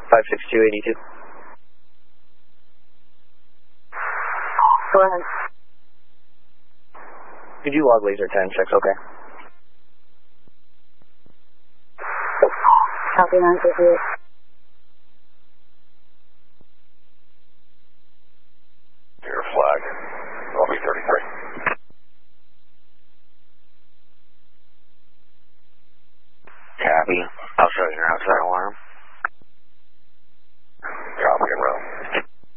56282. Go ahead. Could you log laser 10, checks okay? Copy 958. Your flag, LB 33. Copy. I'll show you your outside alarm.